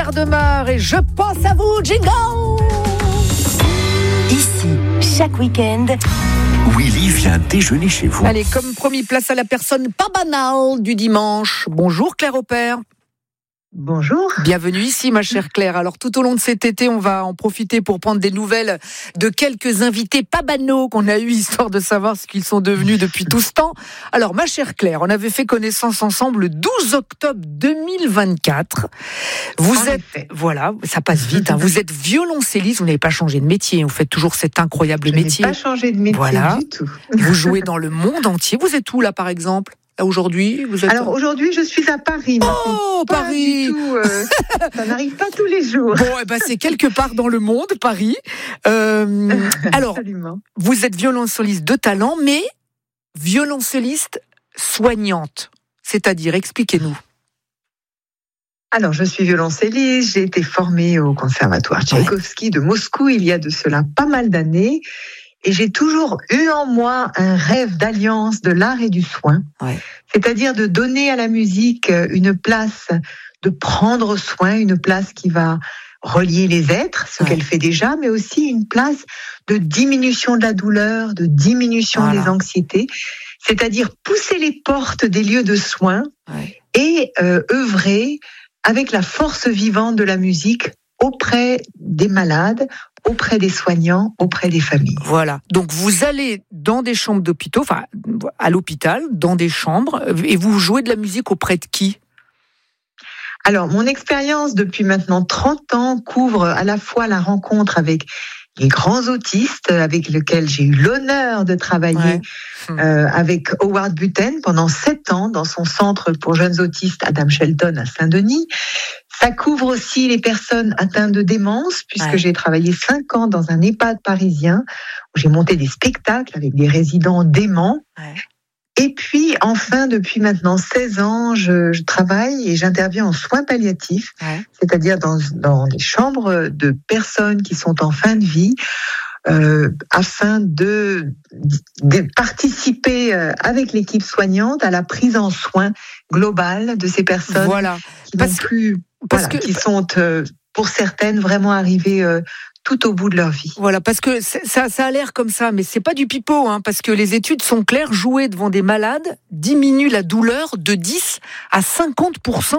Gardemar et Je pense à vous, jingle. Ici, chaque week-end, Willy vient déjeuner chez vous. Allez, comme promis, place à la personne pas banale du dimanche. Bonjour Claire Aupert. Bonjour. Bienvenue ici, ma chère Claire. Alors, tout au long de cet été, on va en profiter pour prendre des nouvelles de quelques invités pas banaux qu'on a eu, histoire de savoir ce qu'ils sont devenus depuis tout ce temps. Alors, ma chère Claire, on avait fait connaissance ensemble le 12 octobre 2024. Vous êtes, voilà, ça passe vite, hein, vous êtes violoncelliste, vous n'avez pas changé de métier, vous faites toujours cet incroyable métier. Je n'ai pas changé de métier du tout. Vous jouez dans le monde entier. Vous êtes où, là, par exemple ? Aujourd'hui, vous êtes... Alors aujourd'hui, je suis à Paris. Oh, Paris. Ça n'arrive pas tous les jours. Bon, c'est quelque part dans le monde, Paris. Alors, Absolument. Vous êtes violoncelliste de talent, mais violoncelliste soignante. C'est-à-dire, expliquez-nous. Alors, je suis violoncelliste. J'ai été formée au Conservatoire Tchaïkovski de Moscou il y a de cela pas mal d'années. Et j'ai toujours eu en moi un rêve d'alliance de l'art et du soin, c'est-à-dire de donner à la musique une place, de prendre soin, une place qui va relier les êtres, ce qu'elle fait déjà, mais aussi une place de diminution de la douleur, de diminution des anxiétés, c'est-à-dire pousser les portes des lieux de soins et œuvrer avec la force vivante de la musique auprès des malades, auprès des soignants, auprès des familles. Voilà. Donc vous allez dans des chambres d'hôpitaux, enfin à l'hôpital, dans des chambres, et vous jouez de la musique auprès de qui ? Alors, mon expérience depuis maintenant 30 ans couvre à la fois la rencontre avec les grands autistes avec lesquels j'ai eu l'honneur de travailler avec Howard Buten pendant 7 ans dans son centre pour jeunes autistes Adam Shelton à Saint-Denis. Ça couvre aussi les personnes atteintes de démence, puisque j'ai travaillé 5 ans dans un EHPAD parisien, où j'ai monté des spectacles avec des résidents déments. Et puis, enfin, depuis maintenant 16 ans, je travaille et j'interviens en soins palliatifs, c'est-à-dire dans les chambres de personnes qui sont en fin de vie, afin de participer avec l'équipe soignante à la prise en soin globale de ces personnes qui sont, pour certaines, vraiment arrivées tout au bout de leur vie. Voilà, parce que ça a l'air comme ça, mais c'est pas du pipeau, hein, parce que les études sont claires, jouer devant des malades diminue la douleur de 10 à 50%.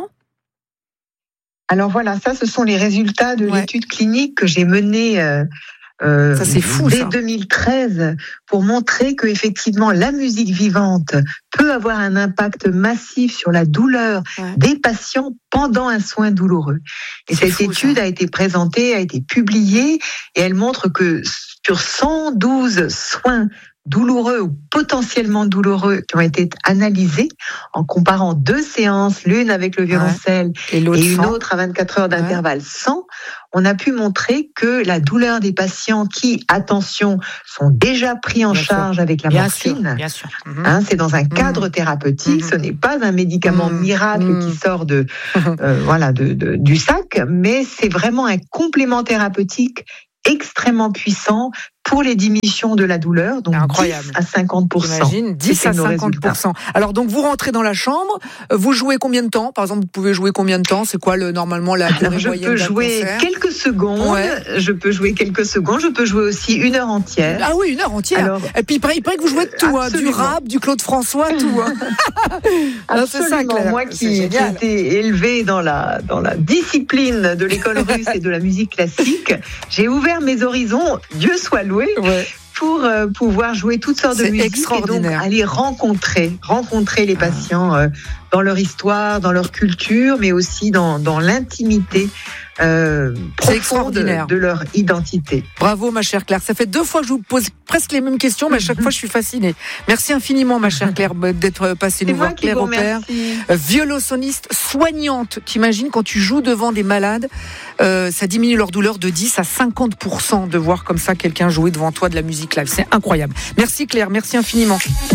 Alors voilà, ça, ce sont les résultats de l'étude clinique que j'ai menée ça, c'est fou, dès 2013 pour montrer que effectivement la musique vivante peut avoir un impact massif sur la douleur des patients pendant un soin douloureux. Et cette étude a été présentée, a été publiée, et elle montre que sur 112 soins douloureux ou potentiellement douloureux qui ont été analysés en comparant 2 séances, l'une avec le violoncelle et une autre à 24 heures d'intervalle sans, on a pu montrer que la douleur des patients qui, attention, sont déjà pris en charge avec la morphine, c'est dans un cadre thérapeutique, ce n'est pas un médicament miracle qui sort du sac, mais c'est vraiment un complément thérapeutique extrêmement puissant pour les diminutions de la douleur, donc incroyable. 10 à 50%. J'imagine, 10 à 50%. Alors donc vous rentrez dans la chambre, vous jouez combien de temps ? Par exemple, vous pouvez jouer combien de temps ? C'est quoi normalement la durée moyenne d'un concert ? Je peux jouer quelques secondes, je peux jouer aussi 1 heure entière. Ah oui, 1 heure entière. Alors, et puis il paraît que vous jouez de tout, du rap, du Claude François, tout. C'est ça, Claire. Moi qui ai été élevée dans la discipline de l'école russe et de la musique classique, j'ai ouvert mes horizons, Dieu soit loué, pour pouvoir jouer toutes sortes de musiques et donc aller rencontrer les patients dans leur histoire, dans leur culture, mais aussi dans l'intimité profonde de leur identité. Bravo ma chère Claire, ça fait 2 fois que je vous pose presque les mêmes questions, mais à chaque fois je suis fascinée. Merci infiniment ma chère Claire d'être passée nous voir. Claire Aupert, violoncelliste soignante. T'imagines quand tu joues devant des malades, ça diminue leur douleur de 10 à 50% de voir comme ça quelqu'un jouer devant toi de la musique live. C'est incroyable. Merci Claire, merci infiniment.